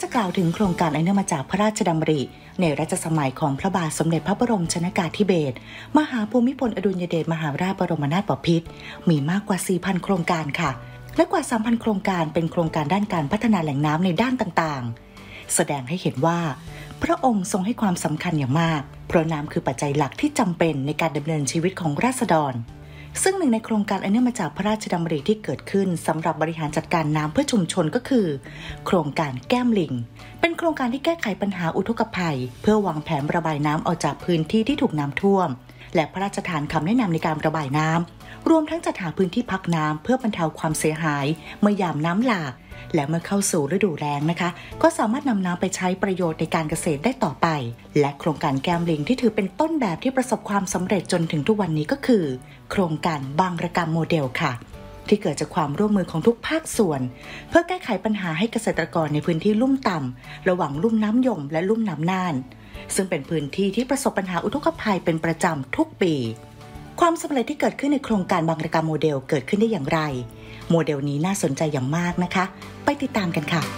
จะกล่าวถึงโครงการอันเนื่องมาจากพระราชดำริในรัชสมัยของพระบาทสมเด็จพระบรมชนกาธิเบศรมหาภูมิพลอดุลยเดชมหาราชบรมนาถบพิตรมีมากกว่า 4,000 โครงการค่ะและกว่า 3,000 โครงการเป็นโครงการด้านการพัฒนาแหล่งน้ำในด้านต่างๆแสดงให้เห็นว่าพระองค์ทรงให้ความสำคัญอย่างมากเพราะน้ำคือปัจจัยหลักที่จำเป็นในการดำเนินชีวิตของราษฎรซึ่งหนึ่งในโครงการอันเนื่องมาจากพระราชดำริที่เกิดขึ้นสำหรับบริหารจัดการน้ำเพื่อชุมชนก็คือโครงการแก้มลิงเป็นโครงการที่แก้ไขปัญหาอุทกภัยเพื่อวางแผนระบายน้ำออกจากพื้นที่ที่ถูกน้ำท่วมและพระราชทานคำแนะนำในการระบายน้ำรวมทั้งจัดหาพื้นที่พักน้ำเพื่อบรรเทาความเสียหายเมื่อยามน้ำหลากและเมื่อเข้าสู่ฤดูแล้งนะคะก็สามารถนำน้ำไปใช้ประโยชน์ในการเกษตรได้ต่อไปและโครงการแก้มลิงที่ถือเป็นต้นแบบที่ประสบความสำเร็จจนถึงทุกวันนี้ก็คือโครงการบางระกำโมเดลค่ะที่เกิดจากความร่วมมือของทุกภาคส่วนเพื่อแก้ไขปัญหาให้เกษตรกรในพื้นที่ลุ่มต่ำระหว่างลุ่มน้ำยมและลุ่มน้ำน่านซึ่งเป็นพื้นที่ที่ประสบปัญหาอุทกภัยเป็นประจำทุกปีความสำเร็จที่เกิดขึ้นในโครงการบางระกำโมเดลเกิดขึ้นได้อย่างไรโมเดลนี้น่าสนใจอย่างมากนะคะไปติดตามกันค่ะ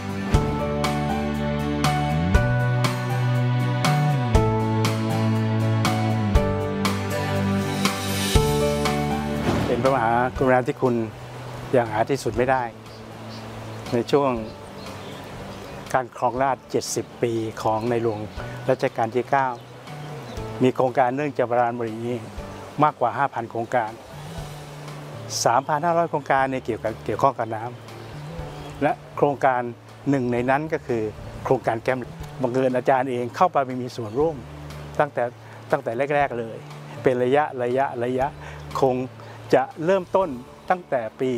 เป็นพระมหากรุณาธิคุณอย่างหาที่สุดไม่ได้ในช่วงการครองราชย์70 ปีของในหลวงรัชกาลที่ 9 มีโครงการเนื่องจากพระราชดำรินี้มากกว่า 5,000 โครงการ 3,500 โครงการเกี่ยวข้องกับน้ำและโครงการหนึ่งในนั้นก็คือโครงการแก้มบังเอิญอาจารย์เองเข้าไปมีส่วนร่วมตั้งแต่แรกๆเลยเป็นระยะคงจะเริ่มต้นตั้งแต่ปี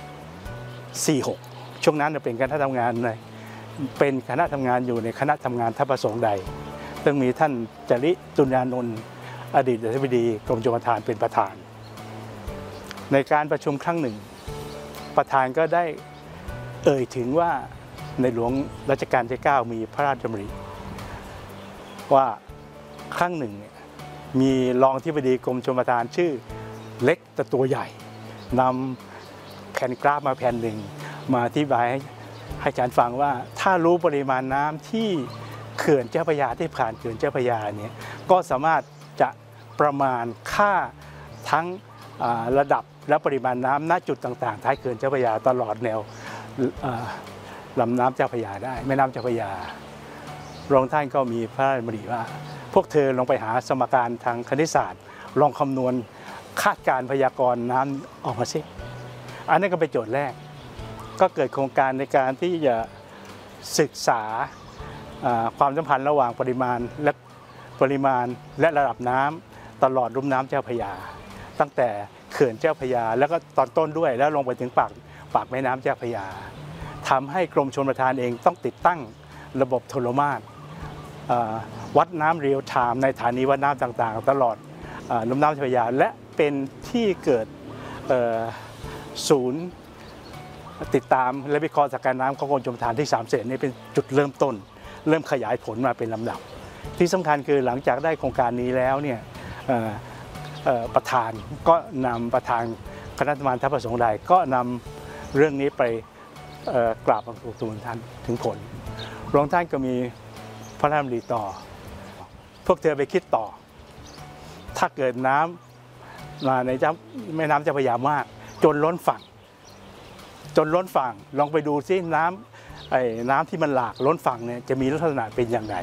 46 ช่วงนั้นเป็นคณะทำงานอยู่ในคณะทำงานทัพประสงค์ใดซึ่งมีท่านจริตุลานนท์อดีตอธิบดีกรมชลประทานเป็นประธานในการประชุมครั้งหนึ่งประธานก็ได้เอ่ยถึงว่าในหลวงรัชกาลที่ 9 มีพระราชดำริว่าครั้งหนึ่งมีรองอธิบดีกรมชลประทานชื่อเล็กแต่ตัวใหญ่นำแผ่นกราฟมาแผ่นหนึ่งมาอธิบายให้อาจารย์ฟังว่าถ้ารู้ปริมาณน้ำที่เขื่อนเจ้าพระยาที่ผ่านเขื่อนเจ้าพระยาเนี่ยก็สามารถจะประมาณค่าทั้งระดับและปริมาณน้ำณจุดต่างๆท้ายเขื่อนเจ้าพระยาตลอดแนวลำน้ำเจ้าพระยาได้แม่น้ำเจ้าพระยารองท่านก็มีพระราชดำริว่าพวกเธอลองไปหาสมการทางคณิตศาสตร์ลองคำนวณคาดการณ์พยากรณ์น้ำออกมาสิอันนี้ก็เป็นโจทย์แรกก็เกิดโครงการในการที่จะศึกษาความสัมพันธ์ระหว่างปริมาณและระดับน้ำตลอดลุ่มน้ำเจ้าพระยาตั้งแต่เขื่อนเจ้าพระยาแล้วก็ตอนต้นด้วยแล้วลงไปถึงปากแม่น้ำเจ้าพระยาทำให้กรมชลประทานเองต้องติดตั้งระบบโทรมาตรวัดน้ำเรียลไทม์ในสถานีวัดน้ำต่างๆตลอดลุ่มน้ำเจ้าพระยาและเป็นที่เกิดศูนย์ติดตามและวิเคราะห์สถานการณ์น้ำของกรมชลประทานที่3 เสนนี้เป็นจุดเริ่มต้นเริ่มขยายผลมาเป็นลำดับที่สำคัญคือหลังจากได้โครงการนี้แล้วเนี่ยประธานก็นำประธานคณะทำงานทัพประสงค์ใดก็นำเรื่องนี้ไปกราบบังคมทูลท่านถึงผลรองท่านก็มีพระราชดำริต่อพวกเธอไปคิดต่อถ้าเกิดน้ำมาในแม่น้ำเจ้าพระยามากจนล้นฝั่งลองไปดูซิน้ำที่มันหลากล้นฝั่งเนี่ยจะมีลักษณะเป็นอย่างไร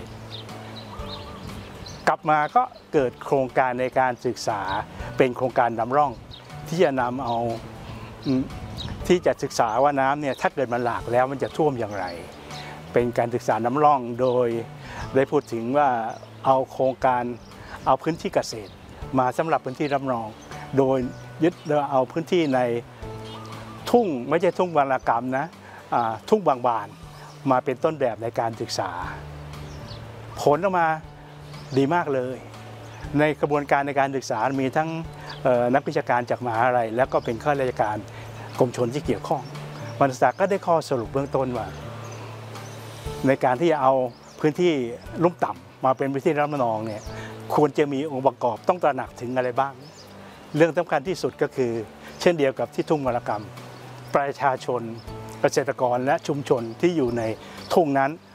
กลับมาก็เกิดโครงการในการศึกษาเป็นโครงการนำร่องที่จะนำเอาที่จะศึกษาว่าน้ำเนี่ยถ้าเกิดมันหลากแล้วมันจะท่วมอย่างไรเป็นการศึกษานำร่องโดยได้พูดถึงว่าเอาโครงการเอาพื้นที่เกษตรมาสำหรับพื้นที่รับรองโดยยึดเอาพื้นที่ในทุ่งไม่ใช่ทุ่งบางระกำนะทุ่งบางบานมาเป็นต้นแบบในการศึกษาผลออกมาดีมากเลยในกระบวนการในการศึกษามีทั้งนักวิชาการจากมหาวิทยาลัยแล้วก็เป็นข้าราชการกรมชลที่เกี่ยวข้องบรรณาธิการก็ได้ข้อสรุปเบื้องต้นว่าในการที่จะเอาพื้นที่ลุ่มต่ำมาเป็นพื้นที่รับน้ำเนี่ยควรจะมีองค์ประกอบต้องตระหนักถึงอะไรบ้างเรื่องสำคัญที่สุดก็คือเช่นเดียวกับที่ทุ่งบางระกำประชาชนเกษตรกรและชุมชนที่อยู่ในทุ่งนั้น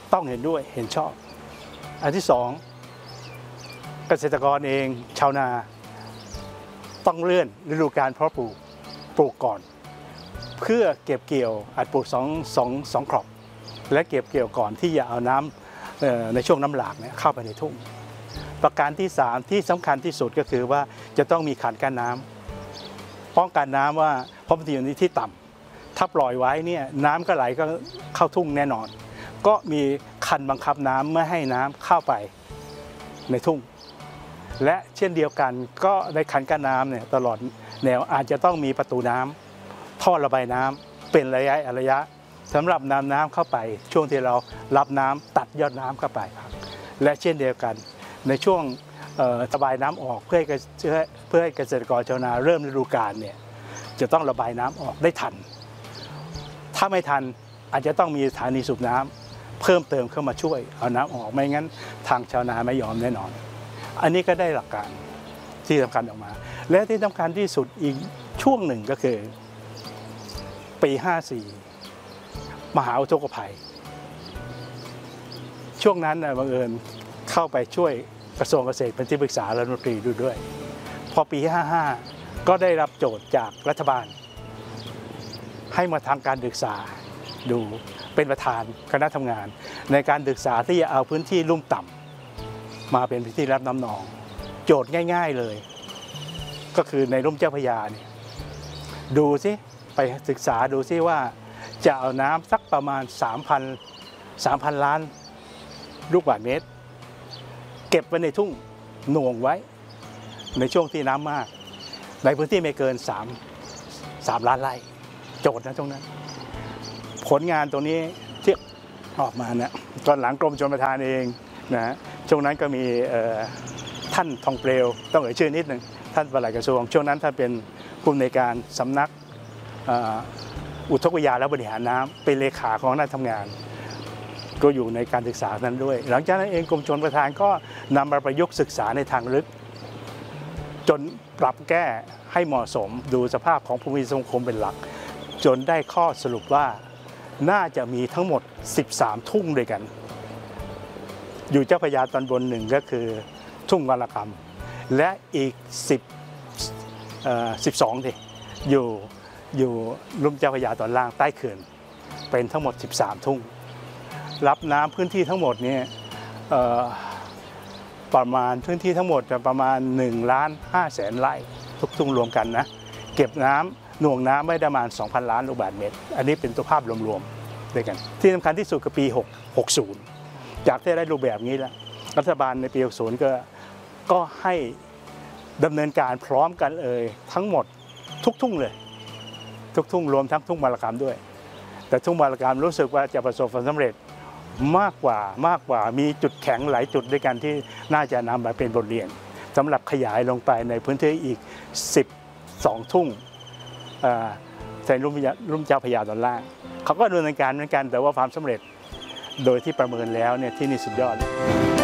ต้องเห็นด้วยเห็นชอบอันที่สองเกษตรกรเองชาวนาต้องเลื่อนฤดูกาลเพาะปลูกก่อนเพื่อเก็บเกี่ยวอาจปลูกสองครอบและเก็บเกี่ยวก่อนที่จะเอาน้ำในช่วงน้ำหลากเนี่ยเข้าไปในทุ่งประการที่3ที่สำคัญที่สุดก็คือว่าจะต้องมีขันกั้นน้ำป้องกันน้ำว่าเพราะพื้นที่นี้ที่ต่ำถ้าปล่อยไว้เนี่ยน้ำก็ไหลก็เข้าทุ่งแน่นอนก็มีคันบังคับน้ำไม่ให้น้ำเข้าไปในทุ่งและเช่นเดียวกันก็ในขันกั้นน้ำเนี่ยตลอดแนวอาจจะต้องมีประตูน้ำท่อระบายน้ำเป็นระยะสำหรับนำน้ำเข้าไปช่วงที่เรารับน้ำตัดยอดน้ำเข้าไปครับและเช่นเดียวกันในช่วงระบายน้ำออกเพื่อให้เกษตรกรชาวนาเริ่มฤดูกาลเนี่ยจะต้องระบายน้ำออกได้ทันถ้าไม่ทันอาจจะต้องมีสถานีสูบน้ำเพิ่มเติมเข้ามาช่วยเอาน้ำออกไม่งั้นทางชาวนาไม่ยอมแน่นอนอันนี้ก็ได้หลักการที่สำคัญออกมาและที่สำคัญที่สุดอีกช่วงหนึ่งก็คือปี54มหาอุทกภัยช่วงนั้นบังเอิญเข้าไปช่วยกระทรวงเกษตรเป็นที่ปรึกษารัฐมนตรีด้วยพอปี55ก็ได้รับโจทย์จากรัฐบาลให้มาทางการศึกษาดูเป็นประธานคณะทำงานในการศึกษาที่จะเอาพื้นที่ลุ่มต่ำมาเป็นพื้นที่รับน้ำนองโจทย์ง่ายๆเลยก็คือในลุ่มเจ้าพระยาเนี่ยดูสิไปศึกษาดูสิว่าจะเอาน้ำสักประมาณ 3,000 ล้านลูกบาศก์เมตรเก็บไว้ในทุ่งหน่วงไว้ในช่วงที่น้ำมากในพื้นที่ไม่เกิน3 ล้านไร่โจทย์นะตรงนั้นผลงานตรงนี้ที่ออกมาเนี่ยตอนหลังกรมชลประทานเองนะช่วงนั้นก็มีท่านทองเปลวต้องเอ่ยชื่อนิดหนึ่งท่านปลัดกระทรวงช่วงนั้นท่านเป็นผู้อำนวยการสำนักอุทกวิทยาและบริหารน้ำเป็นเลขาของคณะทำงานก็อยู่ในการศึกษานั้นด้วยหลังจากนั้นเองกรมชลประทานก็นำมาประยุกต์ศึกษาในทางลึกจนปรับแก้ให้เหมาะสมดูสภาพของภูมิสังคมเป็นหลักจนได้ข้อสรุปว่าน่าจะมีทั้งหมด13ทุ่งด้วยกันอยู่เจ้าพระยาตอนบนหนึ่งก็คือทุ่งวรกรรมและอีก12ที่อยู่ลุ่มเจ้าพระยาตอนล่างใต้เขื่อนเป็นทั้งหมด13ทุ่งรับน้ำพื้นที่ทั้งหมดนี้ประมาณพื้นที่ทั้งหมดจะประมาณ1,500,000 ไร่ทุกทุ่งรวมกันนะเก็บน้ำหน่วงน้ำไม่ประมาณ 2,000 ล้านลูกบาศก์เมตรอันนี้เป็นตัวภาพรวมๆด้วยกันที่สำคัญที่สุดคือปี60จากที่ได้รูปแบบนี้แล้วรัฐบาลในปี60ก็ให้ดำเนินการพร้อมกันทั้งหมดทุกทุ่งเลยทุกทุ่งรวมทั้งทุ่งวรกรรมด้วยแต่ทุ่งวรกรรมรู้สึกว่าจะประสบความสำเร็จมากกว่ามีจุดแข็งหลายจุดด้วยกันที่น่าจะนำมาเป็นบทเรียนสำหรับขยายลงไปในพื้นที่อีก12ทุ่งในลุ่มเจ้าพระยาตอนล่างเขาก็ดำเนินการเหมือนกันแต่ว่าความสำเร็จโดยที่ประเมินแล้วเนี่ยที่นี่สุดยอดเลย